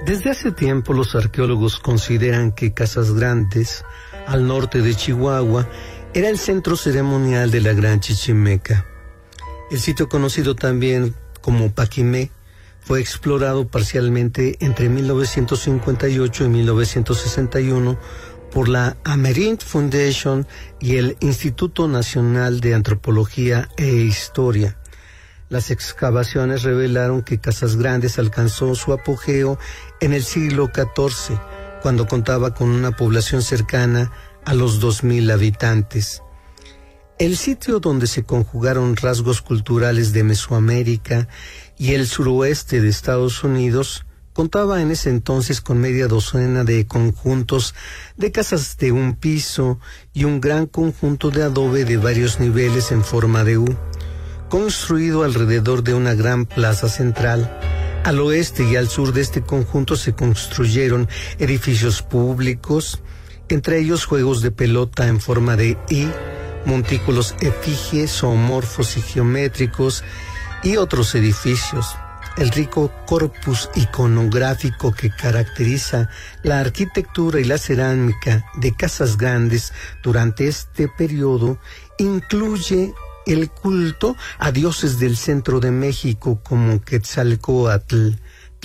Desde hace tiempo los arqueólogos consideran que Casas Grandes, al norte de Chihuahua, era el centro ceremonial de la Gran Chichimeca. El sitio, conocido también como Paquimé, fue explorado parcialmente entre 1958 y 1961 por la Amerind Foundation y el Instituto Nacional de Antropología e Historia. Las excavaciones revelaron que Casas Grandes alcanzó su apogeo en el siglo XIV, cuando contaba con una población cercana a los 2,000 habitantes. El sitio donde se conjugaron rasgos culturales de Mesoamérica y el suroeste de Estados Unidos contaba en ese entonces con media docena de conjuntos de casas de un piso y un gran conjunto de adobe de varios niveles en forma de U, construido alrededor de una gran plaza central. Al oeste y al sur de este conjunto se construyeron edificios públicos, entre ellos juegos de pelota en forma de I, montículos efigies, zoomorfos y geométricos, y otros edificios. El rico corpus iconográfico que caracteriza la arquitectura y la cerámica de Casas Grandes durante este periodo incluye el culto a dioses del centro de México como Quetzalcóatl,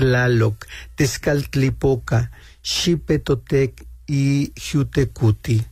Tlaloc, Tezcatlipoca, Xipetotec y Xiuhtecuhtli.